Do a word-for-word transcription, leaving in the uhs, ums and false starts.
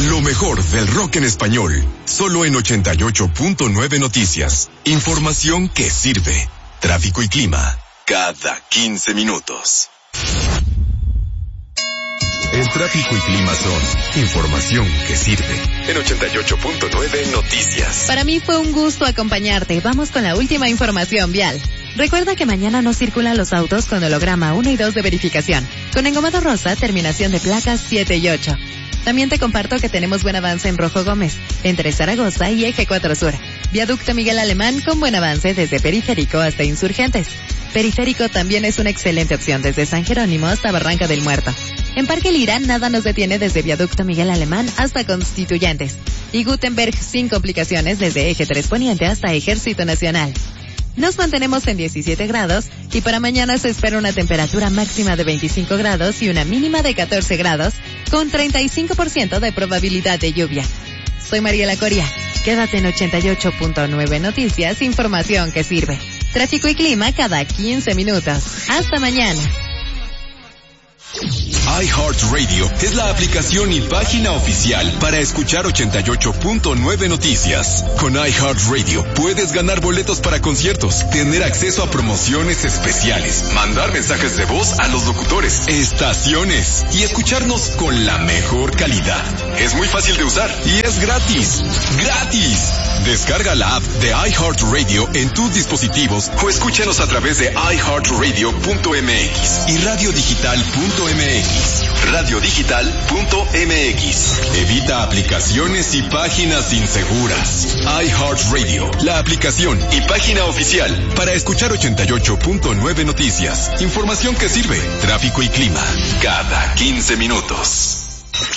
Lo mejor del rock en español, solo en ochenta y ocho punto nueve Noticias. Información que sirve. Tráfico y clima, cada quince minutos. El tráfico y clima son información que sirve. En ochenta y ocho punto nueve Noticias. Para mí fue un gusto acompañarte. Vamos con la última información vial. Recuerda que mañana no circulan los autos con holograma uno y dos de verificación. Con engomado rosa, terminación de placas siete y ocho. También te comparto que tenemos buen avance en Rojo Gómez, entre Zaragoza y Eje cuatro Sur. Viaducto Miguel Alemán con buen avance desde Periférico hasta Insurgentes. Periférico también es una excelente opción desde San Jerónimo hasta Barranca del Muerto. En Parque Lira nada nos detiene desde Viaducto Miguel Alemán hasta Constituyentes. Y Gutenberg sin complicaciones desde Eje tres Poniente hasta Ejército Nacional. Nos mantenemos en diecisiete grados y para mañana se espera una temperatura máxima de veinticinco grados y una mínima de catorce grados con treinta y cinco por ciento de probabilidad de lluvia. Soy Mariela Coria. Quédate en ochenta y ocho punto nueve Noticias, información que sirve. Tráfico y clima cada quince minutos. Hasta mañana. iHeartRadio es la aplicación y página oficial para escuchar ochenta y ocho punto nueve Noticias. Con iHeartRadio puedes ganar boletos para conciertos, tener acceso a promociones especiales, mandar mensajes de voz a los locutores, estaciones y escucharnos con la mejor calidad. Es muy fácil de usar y es gratis. ¡Gratis! Descarga la app de iHeartRadio en tus dispositivos o escúchanos a través de i heart radio punto m x y radio digital punto m x. radio digital punto m x. Evita aplicaciones y páginas inseguras. iHeartRadio, la aplicación y página oficial para escuchar ochenta y ocho punto nueve Noticias. Información que sirve. Tráfico y clima cada quince minutos.